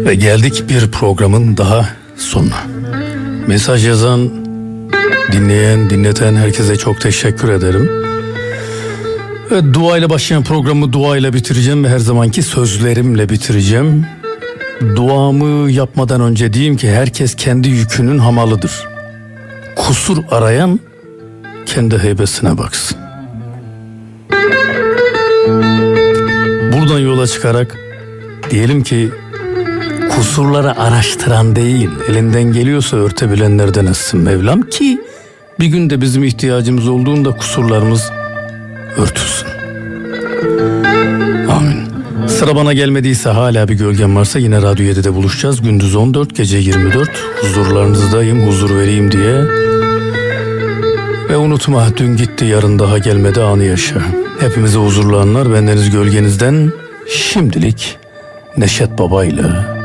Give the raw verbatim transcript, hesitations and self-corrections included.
Ve geldik bir programın daha sonuna. Mesaj yazan, dinleyen, dinleten herkese çok teşekkür ederim. Ve duayla başlayan programı duayla bitireceğim ve her zamanki sözlerimle bitireceğim. Duamı yapmadan önce diyeyim ki herkes kendi yükünün hamalıdır. Kusur arayan kendi heybesine baksın. Buradan yola çıkarak diyelim ki kusurları araştıran değil, elinden geliyorsa örtebilenlerden etsin Mevlam ki bir gün de bizim ihtiyacımız olduğunda kusurlarımız örtülsün. Amin. Sıra bana gelmediyse, hala bir gölgem varsa yine Radyo yedide buluşacağız. Gündüz on dört, gece yirmi dört. Huzurlarınızdayım, huzur vereyim diye. Ve unutma, dün gitti yarın daha gelmedi, anı yaşa. Hepimize huzurlu anlar, bendeniz gölgenizden şimdilik Neşet Baba ile